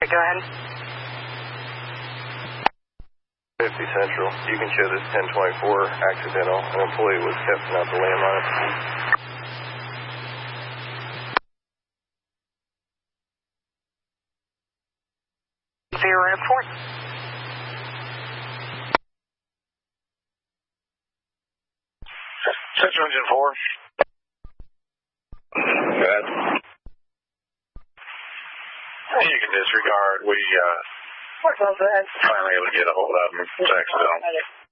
Go ahead. 50 Central. You can show this 1024 accidental. An employee was testing out the landline. 04. Central Engine 4. Good. You can disregard. We finally able to get a hold of them. It's accidental.